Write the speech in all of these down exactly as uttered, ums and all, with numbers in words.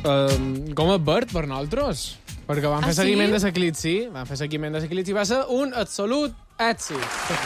Uh, com a Bert per nosaltres. Perquè vam Ah, fer sí? seguiment de l'Eclipsi, vam fer seguiment de l'Eclipsi i va ser un absolut èxit.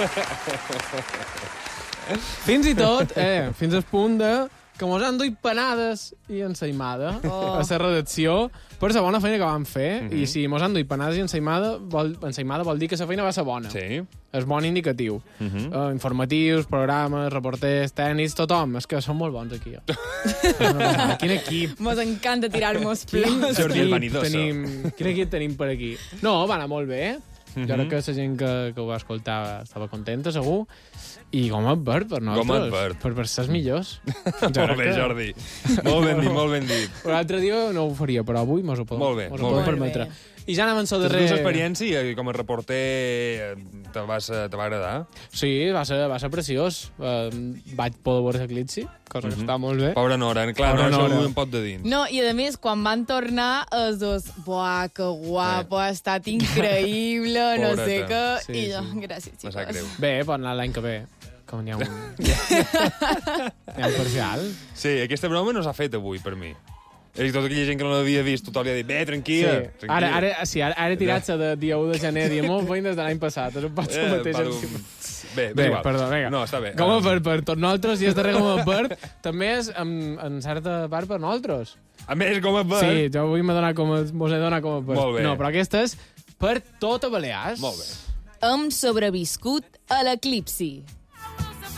Fins i tot, eh, fins al punt de que mos han duit panades i ensaïmada Oh. a la redacció per la bona feina que vam fer. Mhm. I si mos han duit panades i ensaïmada vol, ensaïmada vol dir que la feina va ser bona. Sí. És bon indicatiu. Mhm. Uh, informatius, programes, reporters, tècnics, tothom. És que són molt bons aquí. Oh. Quin equip. Mos encanta tirar-nos Quin flors. Jordi el equip vanidoso. tenim, quin equip tenim per aquí? No, va anar molt bé. Mhm. Jo crec que la gent que, que ho va escoltar estava contenta, segur. I com a Bert, per nosaltres. Com a Bert. Per, per ser els millors. Molt bé, Jordi. Molt ben dit, molt ben dit. L'altre dia no ho faria, però avui mos ho podem, Molt bé, mos ho molt podem bé. permetre. I ja anem en el La darrer... teva experiència i com a reporter eh, te, vas, te va agradar? Sí, va ser, va ser preciós. Uh, vaig poder veure l'Eclipsi, cosa que Mhm. està molt bé. Pobra Nora, clar, Pobra no, això Nora. ho em pot de dins. No, i a més, quan van tornar, els dos, buah, que guapo, ha estat increïble, no sé què. Pobreta. Sí, I jo, sí. gràcies, Me sap greu. xicos. Bé, pot anar l'any que ve. Com n'hi ha un... N'hi ha un parcial. Sí, aquesta broma no s'ha fet avui, per mi. És tota aquella gent que no l'havia vist, tothom li ha dit, bé, tranquil·la. Sí. tranquil·la. Ara, ara, sí, ara, ara he tirat-se de dia u de gener, diem molt feina des de l'any passat. És un pot ser el mateix. per encima. un- Bé, Bé, igual. perdó, vinga. No, està bé. Com a Ah, per, per tots nosaltres, i és darrer com a per, també és en, en certa part per nosaltres. A més, com a per... Sí, jo avui m'he donat com a, mos he donat com a per. Molt bé. No, però aquesta és per tota Balears. Molt bé. Hem sobreviscut a l'eclipsi.